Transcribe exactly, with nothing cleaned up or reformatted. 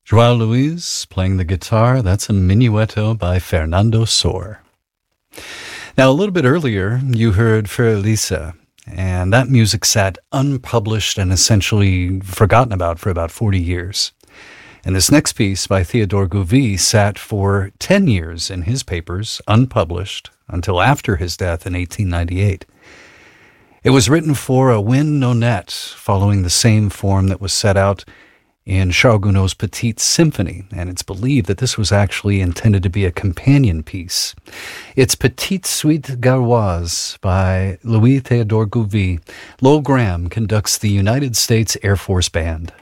Joao Luis playing the guitar. That's a Minueto by Fernando Sor. Now, a little bit earlier, you heard Fürelisa, and that music sat unpublished and essentially forgotten about for about forty years. And this next piece by Theodore Gouvi sat for ten years in his papers, unpublished, until after his death in eighteen ninety-eight. It was written for a wind nonette, following the same form that was set out in Charles Gounod's Petite Symphony, and it's believed that this was actually intended to be a companion piece. It's Petite Suite Gauloise by Louis Theodore Gouvi. Lowell Graham conducts the United States Air Force Band.